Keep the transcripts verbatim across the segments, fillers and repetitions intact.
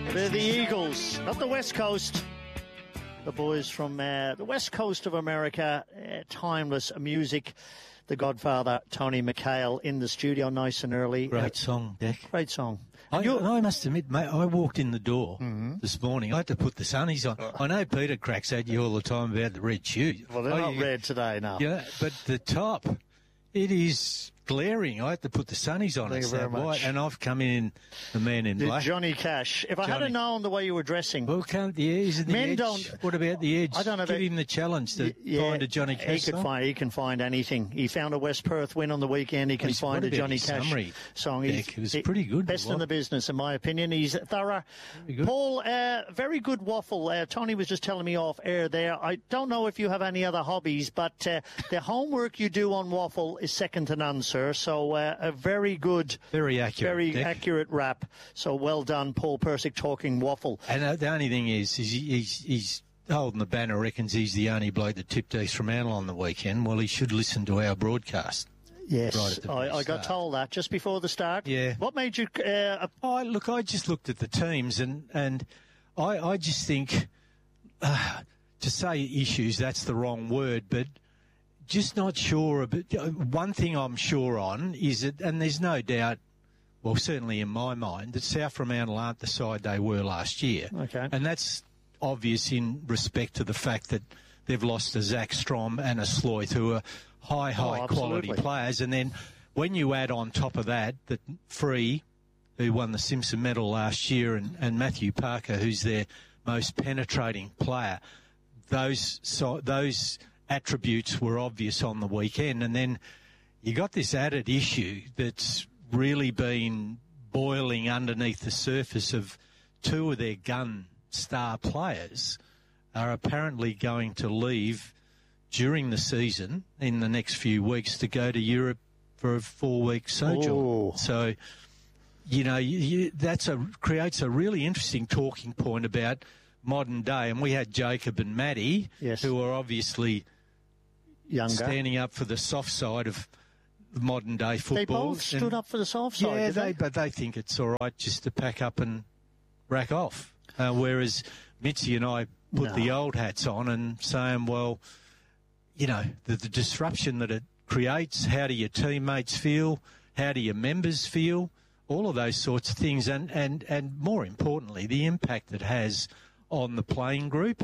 They're the Eagles, not the West Coast. The boys from uh, the West Coast of America, uh, timeless music. The Godfather, Tony McHale, in the studio nice and early. Great song, Deck. Great song. I, I must admit, mate, I walked in the door mm-hmm. this morning. I had to put the sunnies on. I know Peter cracks at you all the time about the red shoes. Well, they're oh, not you, red today, no. Yeah, but the top, it is glaring. I had to put the sunnies on. Thank it's you very that much. white, and I've come in the man in the black. Johnny Cash. If I Johnny. had known the way you were dressing. Well, can't the edge? The Men edge? don't. What about the edge? I don't know. Give about, him the challenge to yeah, find a Johnny Cash he could song. Find, he can find anything. He found a West Perth win on the weekend. He can He's, find a Johnny his Cash summary, song. Deck, He's, it was he, pretty good. Best in the business, in my opinion. He's thorough. Good. Paul, uh, very good waffle. Uh, Tony was just telling me off air there. I don't know if you have any other hobbies, but uh, the homework you do on waffle is second to none, sir. So uh, a very good. Very accurate. Very Deck. accurate rap. So well done, Paul Persick, talking waffle. And uh, the only thing is, is he, he's, he's holding the banner, reckons he's the only bloke that tipped East Fremantle on the weekend. Well, he should listen to our broadcast. Yes, right I, I got told that just before the start. Yeah. What made you... Uh, oh, look, I just looked at the teams and, and I, I just think, uh, to say issues, that's the wrong word, but... Just not sure. But one thing I'm sure on is that, and there's no doubt, well, certainly in my mind, that South Fremantle aren't the side they were last year. Okay. And that's obvious in respect to the fact that they've lost a Zach Strom and a Sloyth, who are high, high oh, quality players. And then when you add on top of that, that Free, who won the Simpson Medal last year, and, and Matthew Parker, who's their most penetrating player, those so, those. attributes were obvious on the weekend, and then you got this added issue that's really been boiling underneath the surface of two of their gun star players are apparently going to leave during the season in the next few weeks to go to Europe for a four-week sojourn. Ooh. So, you know, you, you, that's a creates a really interesting talking point about modern day, and we had Jacob and Maddie, yes. who are obviously younger, standing up for the soft side of modern day football. They both stood and, up for the soft side. Yeah, did they, they? but they think it's all right just to pack up and rack off. Uh, whereas Mitzi and I put no. the old hats on and saying, well, you know, the, the disruption that it creates. How do your teammates feel? How do your members feel? All of those sorts of things, and and and more importantly, the impact it has on the playing group,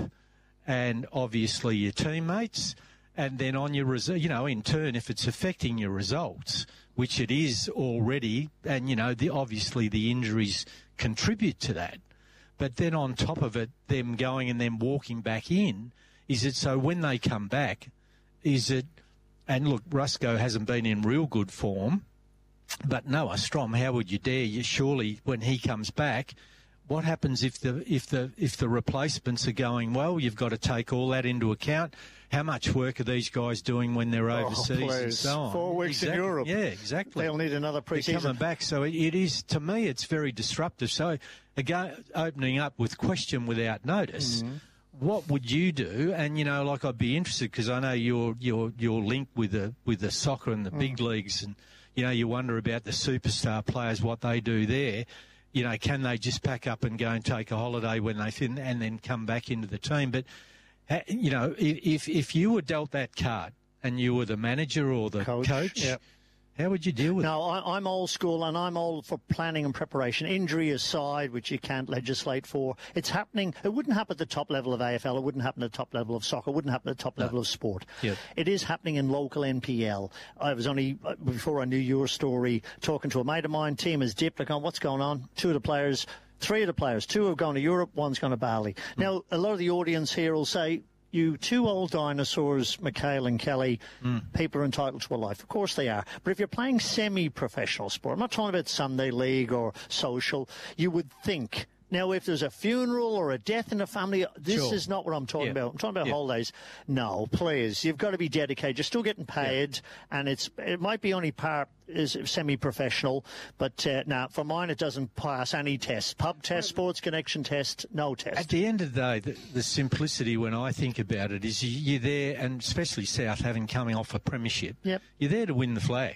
and obviously your teammates. And then on your, res- you know, in turn, if it's affecting your results, which it is already, and, you know, the, obviously the injuries contribute to that. But then on top of it, them going and then walking back in, is it so when they come back, is it, and look, Rusco hasn't been in real good form, but Noah Strom, how would you dare? You surely, when he comes back, what happens if the if the if the replacements are going well? You've got to take all that into account. How much work are these guys doing when they're overseas oh, and so on? Four weeks exactly. in Europe. Yeah, exactly. They'll need another pre-season. They're coming back, so it, it is, to me, it's very disruptive. So, again, opening up with question without notice, mm-hmm. what would you do? And, you know, like I'd be interested because I know you're you're you're linked with the with the soccer and the mm. big leagues, and you know you wonder about the superstar players, what they do there. You know, can they just pack up and go and take a holiday when they fin and then come back into the team? But, you know, if if you were dealt that card and you were the manager or the coach, coach yep. how would you deal with no, it? No, I'm old school and I'm old for planning and preparation. Injury aside, which you can't legislate for, it's happening. It wouldn't happen at the top level of A F L. It wouldn't happen at the top level of soccer. It wouldn't happen at the top no. level of sport. Yep. It is happening in local N P L. I was only, before I knew your story, talking to a mate of mine. Team has dipped. I go, what's going on? Two of the players, three of the players, two have gone to Europe, one's gone to Bali. Mm. Now, a lot of the audience here will say, you two old dinosaurs, McHale and Kelly, mm. people are entitled to a life. Of course they are. But if you're playing semi-professional sport, I'm not talking about Sunday league or social, you would think. Now, if there's a funeral or a death in the family, this sure. is not what I'm talking yeah. about. I'm talking about yeah. holidays. No, please. You've got to be dedicated. You're still getting paid, yeah. and it's it might be only part is semi-professional, but uh, now, for mine, it doesn't pass any tests. Pub test, sports connection test, no test. At the end of the day, the, the simplicity when I think about it is you, you're there, and especially South having coming off a premiership, yep. you're there to win the flag.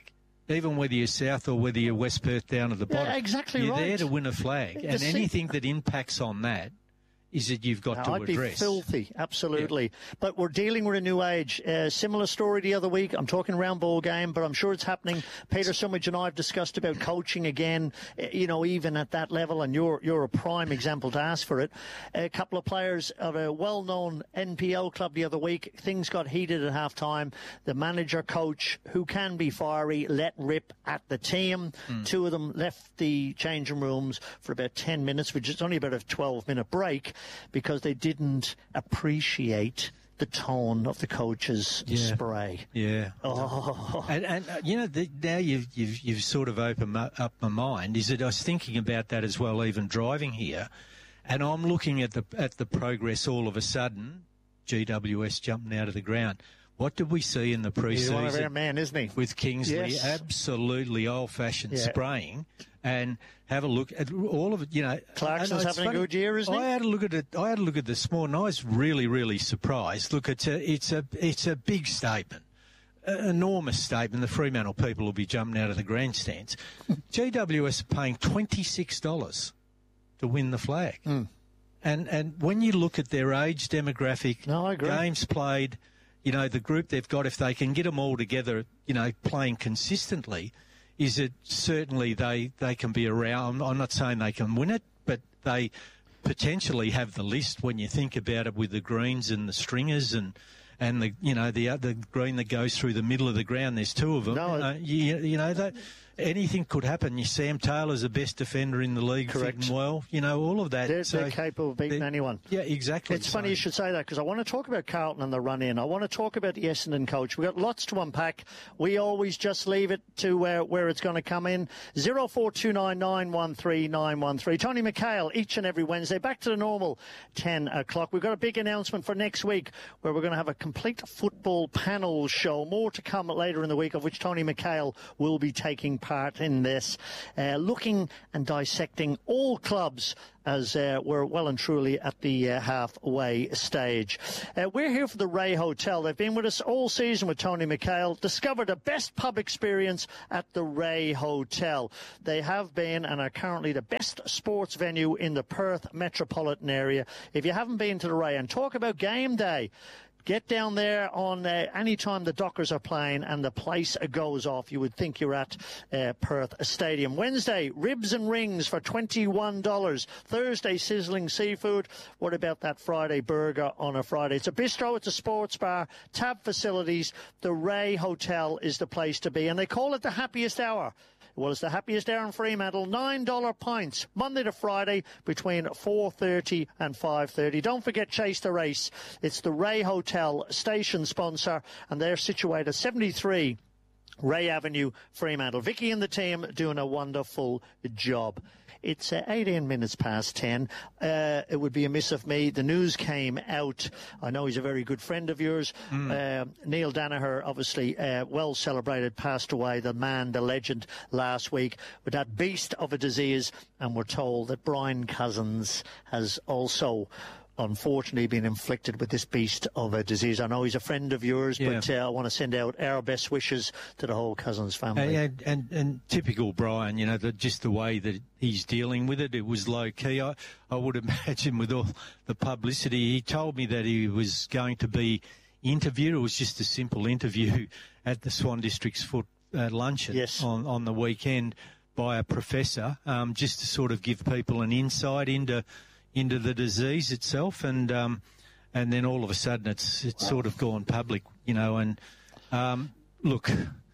even whether you're South or whether you're West Perth down at the bottom. Yeah, exactly you're right. there to win a flag, The and se- anything that impacts on that is that you've got Now, to I'd address. be filthy, absolutely. Yeah. But we're dealing with a new age. Uh, similar story the other week. I'm talking round ball game, but I'm sure it's happening. Peter Sumridge and I have discussed about coaching again, uh, you know, even at that level, and you're you're a prime example to ask for it. A couple of players of a well-known N P L club the other week, things got heated at half-time. The manager, coach, who can be fiery, let rip at the team. Mm. Two of them left the changing rooms for about ten minutes, which is only about a twelve-minute break, because they didn't appreciate the tone of the coach's yeah. spray. Yeah. Oh. And, and uh, you know, the, now you've, you've, you've sort of opened my, up my mind, is that I was thinking about that as well, even driving here, and I'm looking at the at the progress all of a sudden, G W S jumping out of the ground. What did we see in the pre-season? He's one of our men, isn't he? With Kingsley, yes. absolutely old-fashioned yeah. spraying. And have a look at all of it. You know, Clarkson's having funny. a good year, isn't he? I had a look at it. I had a look at this morning. I was really, really surprised. Look, it's a, it's a, it's a big statement, an enormous statement. The Fremantle people will be jumping out of the grandstands. G W S are paying twenty-six dollars to win the flag, mm. and and when you look at their age demographic, no, I agree. Games played, you know, the group they've got, if they can get them all together, you know, playing consistently, is it certainly they, they can be around. I'm not saying they can win it, but they potentially have the list when you think about it, with the greens and the stringers and, and the, you know, the other green that goes through the middle of the ground. There's two of them. No, uh, you, you know, that anything could happen. Sam Taylor's the best defender in the league, correct. Fitting well, you know, all of that. They're, so they're capable of beating anyone. Yeah, exactly. It's funny you should say that, because I want to talk about Carlton and the run-in. I want to talk about the Essendon coach. We've got lots to unpack. We always just leave it to where, where it's going to come in. zero four two nine nine one three nine one three. Tony McHale, each and every Wednesday. Back to the normal ten o'clock. We've got a big announcement for next week, where we're going to have a complete football panel show. More to come later in the week, of which Tony McHale will be taking part in this. Uh, looking and dissecting all clubs as uh, we're well and truly at the uh, halfway stage. Uh, we're here for the Ray Hotel. They've been with us all season with Tony McHale. Discover the best pub experience at the Ray Hotel. They have been and are currently the best sports venue in the Perth metropolitan area. If you haven't been to the Ray, and talk about game day, get down there on uh, any time the Dockers are playing and the place goes off. You would think you're at uh, Perth Stadium. Wednesday, ribs and rings for twenty-one dollars. Thursday, sizzling seafood. What about that Friday burger on a Friday? It's a bistro, it's a sports bar, tab facilities. The Ray Hotel is the place to be. And they call it the happiest hour. Well, it's the happiest hour in Fremantle. nine dollar pints, Monday to Friday, between four thirty and five thirty. Don't forget Chase the Race. It's the Ray Hotel station sponsor, and they're situated seventy-three Ray Avenue, Fremantle. Vicky and the team doing a wonderful job. It's uh, eighteen minutes past ten. Uh, it would be amiss of me. The news came out. I know he's a very good friend of yours. Mm. Uh, Neil Danaher, obviously uh, well celebrated, passed away, the man, the legend, last week with that beast of a disease. And we're told that Brian Cousins has also unfortunately been inflicted with this beast of a disease. I know he's a friend of yours, yeah. but uh, I want to send out our best wishes to the whole Cousins family. And, and, and typical Brian, you know, the, just the way that he's dealing with it, it was low-key. I, I would imagine with all the publicity, he told me that he was going to be interviewed. It was just a simple interview at the Swan District's foot uh, luncheon yes. on, on the weekend by a professor, um, just to sort of give people an insight into into the disease itself, and um, and then all of a sudden it's it's sort of gone public, you know. And um, look,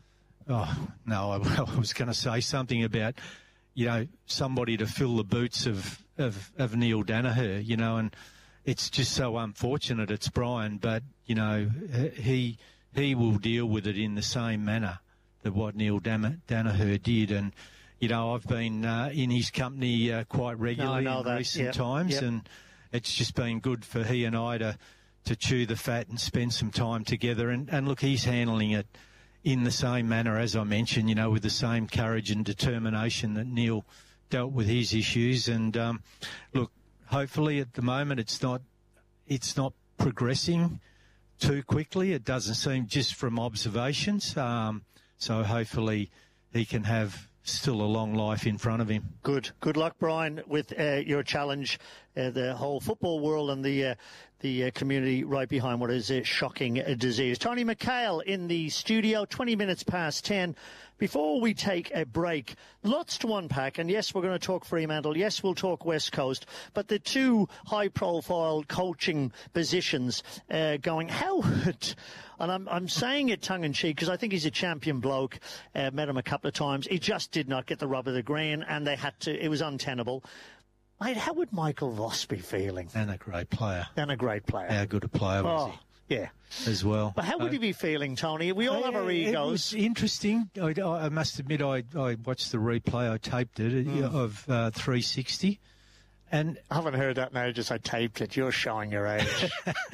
oh no, I, I was going to say something about, you know, somebody to fill the boots of, of of Neil Danaher, you know, and it's just so unfortunate. It's Brian, but you know, he he will deal with it in the same manner that what Neil Danaher did. And you know, I've been uh, in his company uh, quite regularly no, in that. recent yep. times, yep. and it's just been good for he and I to, to chew the fat and spend some time together. And, and look, he's handling it in the same manner, as I mentioned, you know, with the same courage and determination that Neil dealt with his issues. And um, look, hopefully at the moment it's not it's not progressing too quickly. It doesn't seem, just from observations. Um, so hopefully he can have still a long life in front of him. Good. Good luck, Brian, with uh, your challenge. Uh, the whole football world and the uh, the uh, community right behind what is a shocking uh, disease. Tony McHale in the studio, twenty minutes past ten. Before we take a break, lots to unpack. And yes, we're going to talk Fremantle. Yes, we'll talk West Coast. But the two high-profile coaching positions uh, going, how would... And I'm, I'm saying it tongue-in-cheek because I think he's a champion bloke. Uh, met him a couple of times. He just did not get the rub of the green, and they had to... It was untenable. Mate, how would Michael Voss be feeling? And a great player. And a great player. How good a player was oh, he? Yeah. As well. But how would uh, he be feeling, Tony? We all have our egos. It was interesting. I, I must admit, I, I watched the replay. I taped it mm. of uh, three sixty. And I haven't heard that in ages. I taped it. You're showing your age.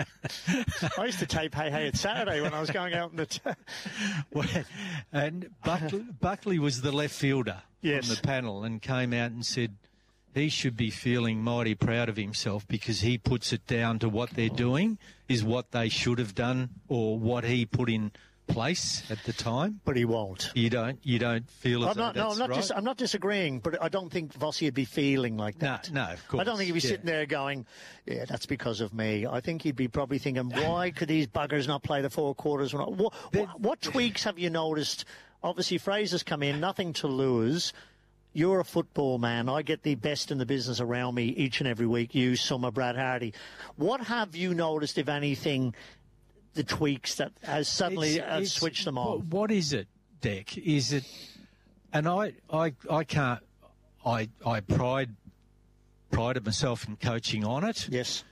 I used to tape Hey Hey It's Saturday when I was going out in the... T- well, and Buckley, Buckley was the left fielder yes. on the panel and came out and said he should be feeling mighty proud of himself because he puts it down to what they're doing is what they should have done or what he put in place at the time. But he won't. You don't. You don't feel. I'm as not. though No, that's I'm not. right? Dis- I'm not disagreeing. But I don't think Vossi would be feeling like that. No, no, of course. I don't think he'd be yeah. sitting there going, "Yeah, that's because of me." I think he'd be probably thinking, "Why could these buggers not play the four quarters?" What, what, what tweaks have you noticed? Obviously, Fraser's come in, nothing to lose. You're a football man. I get the best in the business around me each and every week. You, Summer, Brad Hardy. What have you noticed, if anything, the tweaks that has suddenly it's, uh, it's, switched them on? What is it, Deck? Is it? And I, I, I can't. I, I pride, prided myself in coaching on it. Yes.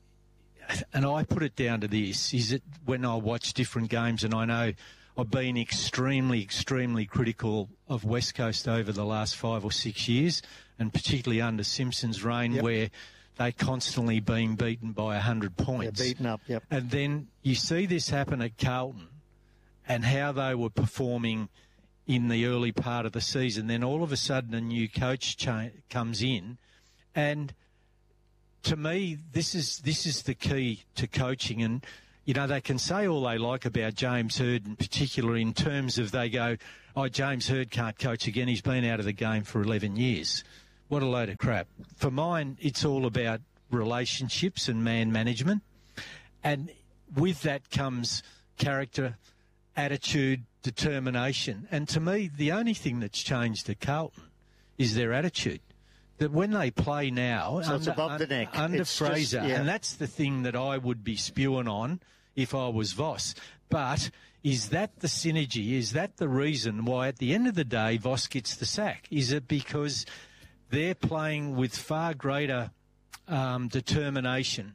And I put it down to this: is it when I watch different games, and I know I've been extremely, extremely critical of West Coast over the last five or six years, and particularly under Simpson's reign, yep. where they constantly being beaten by one hundred points. They're beaten up, yep. And then you see this happen at Carlton and how they were performing in the early part of the season. Then all of a sudden a new coach cha- comes in, and to me, this is this is the key to coaching. And you know, they can say all they like about James Hird in particular in terms of they go, oh, James Hird can't coach again. He's been out of the game for eleven years. What a load of crap. For mine, it's all about relationships and man management. And with that comes character, attitude, determination. And to me, the only thing that's changed at Carlton is their attitude. That when they play now, so under, it's above the neck. under it's Fraser, just, yeah. and that's the thing that I would be spewing on if I was Voss. But is that the synergy? Is that the reason why at the end of the day Voss gets the sack? Is it because they're playing with far greater um, determination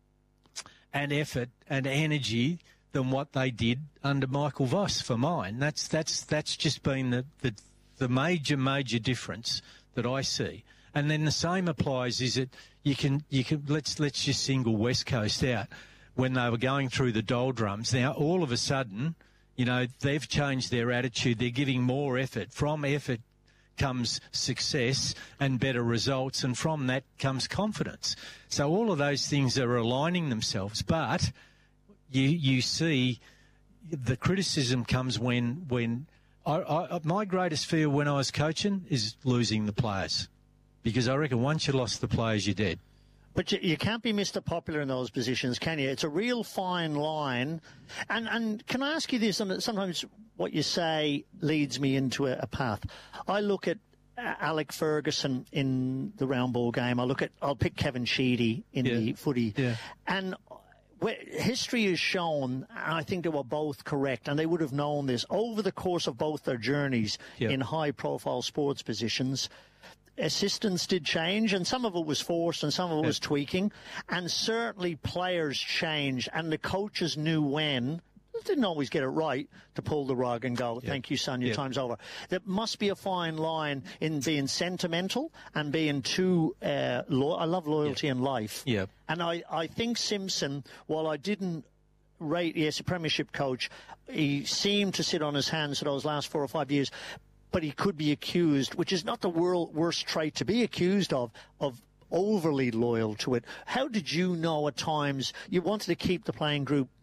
and effort and energy than what they did under Michael Voss? For mine, that's that's that's just been the the, the major major difference that I see. And then the same applies. Is it you can you can let's let's just single West Coast out when they were going through the doldrums. Now all of a sudden, you know, they've changed their attitude. They're giving more effort. From effort comes success and better results, and from that comes confidence. So all of those things are aligning themselves. But you you see, the criticism comes when when I, I, my greatest fear when I was coaching is losing the players. Because I reckon once you lost the players, you're dead. But you, you can't be Mister Popular in those positions, can you? It's a real fine line. And and can I ask you this? And sometimes what you say leads me into a, a path. I look at Alec Ferguson in the round ball game. I look at I'll pick Kevin Sheedy in yeah. the footy. Yeah. And history has shown, and I think they were both correct, and they would have known this over the course of both their journeys yeah. in high-profile sports positions. Assistants did change, and some of it was forced and some of it was tweaking, and certainly players changed, and the coaches knew when, didn't always get it right, to pull the rug and go, thank you, son, your yep. time's over. There must be a fine line in being sentimental and being too, uh, lo- I love loyalty yep. in life. Yep. And I, I think Simpson, while I didn't rate, yes, a premiership coach, he seemed to sit on his hands for those last four or five years, but he could be accused, which is not the world worst trait to be accused of, of overly loyal to it. How did you know at times you wanted to keep the playing group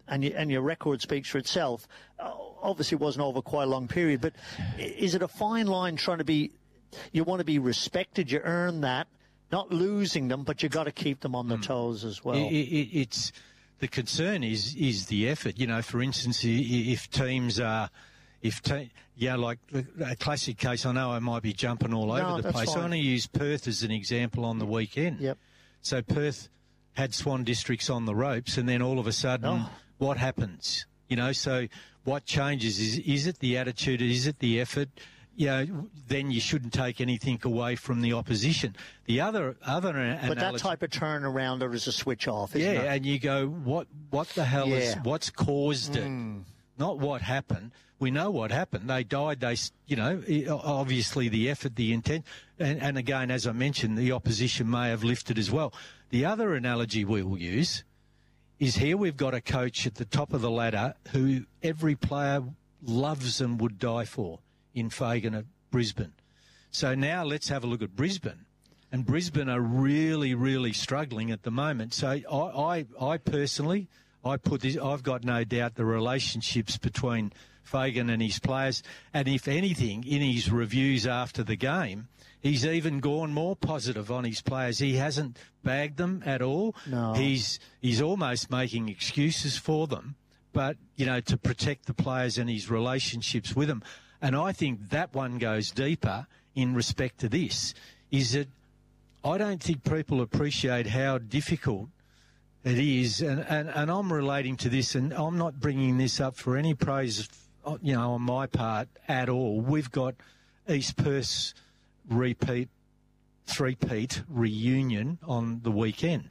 and, you, and your record speaks for itself. Uh, obviously, it wasn't over quite a long period, but is it a fine line trying to be, you want to be respected, you earn that, not losing them, but you've got to keep them on their toes as well? It, it, it's the concern is is the effort. You know, for instance, if teams are, if te- yeah, like a classic case. I know I might be jumping all over no, the place. Fine. I want to use Perth as an example on the weekend. Yep. So Perth had Swan Districts on the ropes, and then all of a sudden, oh. what happens? You know, so what changes? Is is it the attitude? Is it the effort? You know, then you shouldn't take anything away from the opposition. The other other but analogy, that type of turnaround, there is a switch off, isn't yeah, it? and you go, what what the hell yeah. is what's caused it? Mm. Not what happened. We know what happened. They died. They, you know, obviously the effort, the intent, and, and again, as I mentioned, the opposition may have lifted as well. The other analogy we will use is here we've got a coach at the top of the ladder who every player loves and would die for in Fagan at Brisbane. So now let's have a look at Brisbane. And Brisbane are really, really struggling at the moment. So I, I, I personally, I put this, I've got no doubt the relationships between Fagan and his players, and if anything, in his reviews after the game, he's even gone more positive on his players. He hasn't bagged them at all. No. He's he's almost making excuses for them, but, you know, to protect the players and his relationships with them. And I think that one goes deeper in respect to this, is that I don't think people appreciate how difficult it is, and, and, and I'm relating to this, and I'm not bringing this up for any praise, you know, on my part at all. We've got East Perth's repeat, three-peat reunion on the weekend.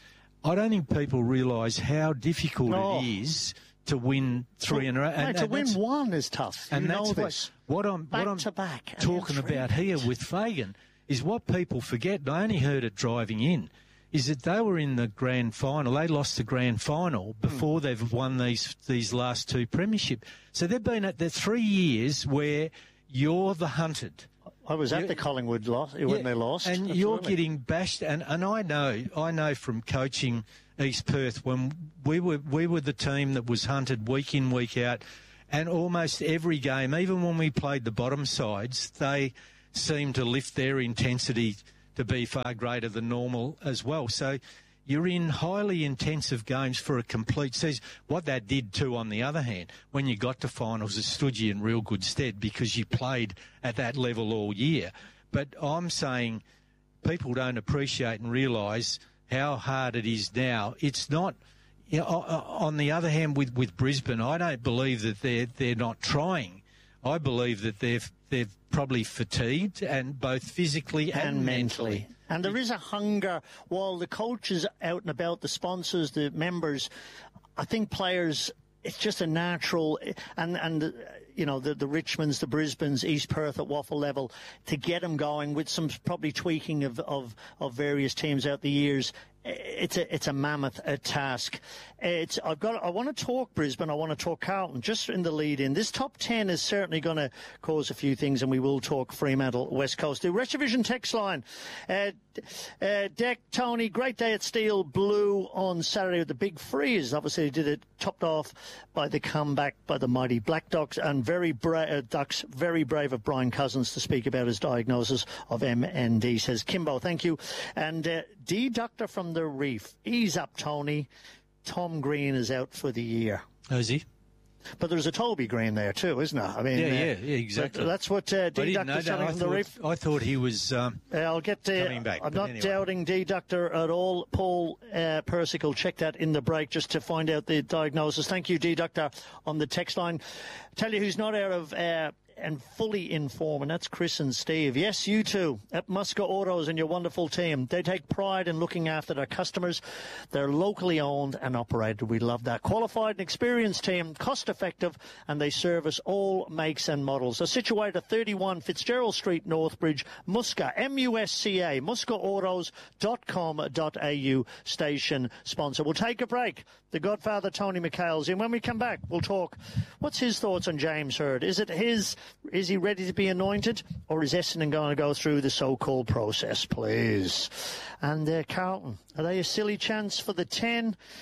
I don't think people realise how difficult oh. it is to win three in a row. Mate, And, to and win one is tough. And you that's know what, this. what I'm, back what I'm to back, talking about here with Fagan is what people forget, and I only heard it driving in, is that they were in the grand final. They lost the grand final before mm. they've won these these last two premiership. So they've been at the three years where you're the hunted. I was at you, the Collingwood loss when yeah, they lost. And Absolutely. You're getting bashed. And, and I know, I know from coaching East Perth when we were we were the team that was hunted week in, week out, and almost every game, even when we played the bottom sides, they seemed to lift their intensity to be far greater than normal as well. So you're in highly intensive games for a complete season. What that did too, on the other hand, when you got to finals, it stood you in real good stead because you played at that level all year. But I'm saying people don't appreciate and realise how hard it is now. It's not, you know, on the other hand, with, with Brisbane, I don't believe that they're, they're not trying. I believe that they've they've probably fatigued, and both physically and, and mentally. mentally. And there is a hunger while the coaches out and about, the sponsors, the members. I think players, it's just a natural, and and you know the the Richmonds, the Brisbanes, East Perth at waffle level, to get them going with some probably tweaking of of, of various teams out the years. It's a it's a mammoth uh, task. It's I've got I want to talk Brisbane. I want to talk Carlton. Just in the lead in, this top ten is certainly going to cause a few things, and we will talk Fremantle, West Coast. The Retrovision text line, uh, uh, Deck Tony, great day at Steel Blue on Saturday with the big freeze. Obviously, they did it topped off by the comeback by the mighty Black Ducks, and very bra- uh, Ducks very brave of Brian Cousins to speak about his diagnosis of M N D. Says Kimbo, thank you, and uh, D Doctor from the Reef. Ease up, Tony. Tom Green is out for the year. Oh, is he? But there's a Toby Green there too, isn't there? I mean, yeah, uh, yeah, yeah, exactly. That's what uh, D Doctor is telling from the Reef. I thought he was um, uh, I'll get uh, coming back. I'm not anyway. doubting D Doctor at all. Paul uh, Persical, check that in the break just to find out the diagnosis. Thank you, D Doctor, on the text line. Tell you who's not out of uh, and fully in form, and that's Chris and Steve. Yes, you too, at Muska Autos and your wonderful team. They take pride in looking after their customers. They're locally owned and operated. We love that. Qualified and experienced team, cost effective, and they service all makes and models. They're situated at thirty-one Fitzgerald Street, Northbridge, Muska, M U S C A, muska autos dot com dot a u, station sponsor. We'll take a break. The Godfather, Tony McHale's in. When we come back, we'll talk. What's his thoughts on James Hird? Is it his... Is he ready to be anointed, or is Essendon going to go through the so-called process, please? And uh, Carlton, are they a silly chance for the ten?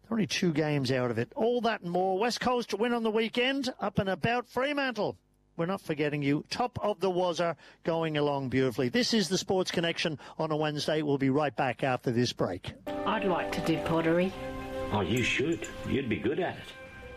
They're only two games out of it. All that and more. West Coast to win on the weekend, up and about Fremantle. We're not forgetting you. Top of the Wazza, going along beautifully. This is the Sports Connection on a Wednesday. We'll be right back after this break. I'd like to do pottery. Oh, you should. You'd be good at it.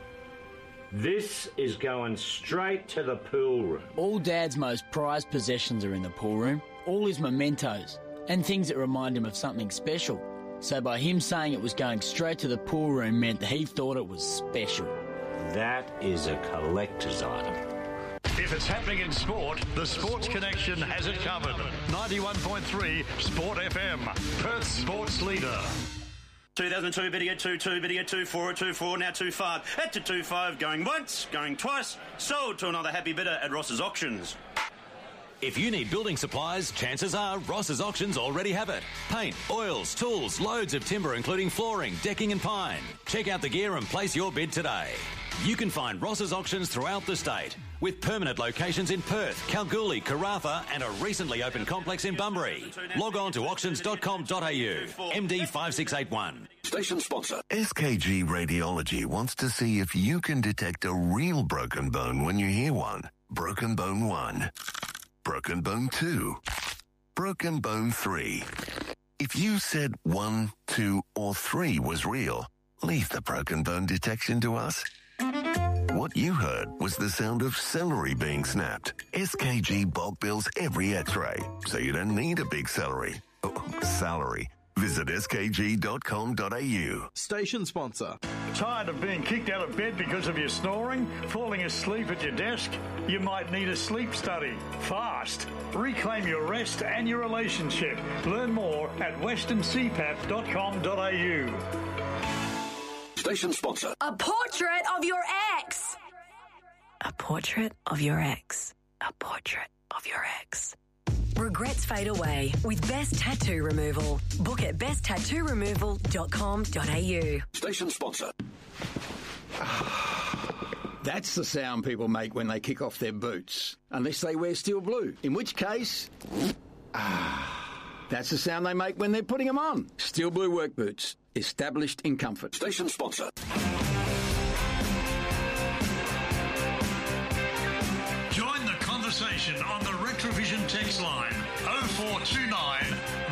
This is going straight to the pool room. All Dad's most prized possessions are in the pool room. All his mementos and things that remind him of something special. So by him saying it was going straight to the pool room meant that he thought it was special. That is a collector's item. If it's happening in sport, the Sports Connection has it covered. ninety-one point three Sport F M, Perth's sports leader. two thousand two, video two two, video two four, two four, now two five. At to two five, going once, going twice. Sold to another happy bidder at Ross's Auctions. If you need building supplies, chances are Ross's Auctions already have it. Paint, oils, tools, loads of timber including flooring, decking and pine. Check out the gear and place your bid today. You can find Ross's Auctions throughout the state, with permanent locations in Perth, Kalgoorlie, Karratha and a recently opened complex in Bunbury. Log on to auctions dot com dot a u. M D five six eight one. Station sponsor. S K G Radiology wants to see if you can detect a real broken bone when you hear one. Broken bone one. Broken bone two. Broken bone three. If you said one, two, or three was real, leave the broken bone detection to us. What you heard was the sound of celery being snapped. S K G bulk bills every x-ray, so you don't need a big celery. Oh, salary. Visit S K G dot com dot a u. Station sponsor. Tired of being kicked out of bed because of your snoring? Falling asleep at your desk? You might need a sleep study. Fast. Reclaim your rest and your relationship. Learn more at western c pap dot com dot a u. Station sponsor. A portrait of your ex. A portrait of your ex. A portrait of your ex. Regrets fade away with Best Tattoo Removal. Book at best tattoo removal dot com dot a u. Station sponsor. That's the sound people make when they kick off their boots, unless they wear steel blue, in which case, that's the sound they make when they're putting them on. Steel blue work boots, established in comfort. Station sponsor. Join the conversation on the Retrovision text line oh four two nine,